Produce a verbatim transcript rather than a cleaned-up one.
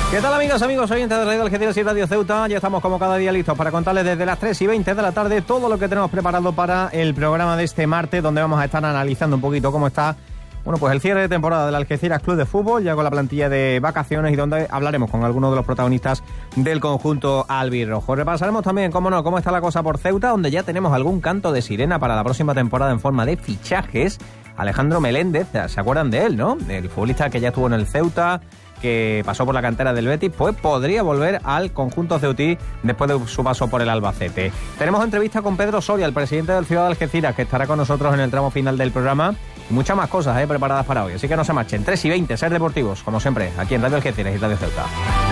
¿Qué tal, amigos, amigos, oyentes de Radio Algeciras y Radio Ceuta? Ya estamos como cada día listos para contarles desde las tres y veinte de la tarde todo lo que tenemos preparado para el programa de este martes, donde vamos a estar analizando un poquito cómo está, bueno, pues el cierre de temporada del Algeciras Club de Fútbol, ya con la plantilla de vacaciones, y donde hablaremos con algunos de los protagonistas del conjunto albirrojo. Repasaremos también, cómo no, cómo está la cosa por Ceuta, donde ya tenemos algún canto de sirena para la próxima temporada en forma de fichajes. Alejandro Meléndez, ¿se acuerdan de él, no? El futbolista que ya estuvo en el Ceuta, que pasó por la cantera del Betis, pues podría volver al conjunto ceutí después de su paso por el Albacete. Tenemos entrevista con Pedro Soria, el presidente del Ciudad de Algeciras, que estará con nosotros en el tramo final del programa, y muchas más cosas eh, preparadas para hoy, así que no se marchen. tres y veinte, Ser Deportivos, como siempre, aquí en Radio Algeciras y Radio Ceuta.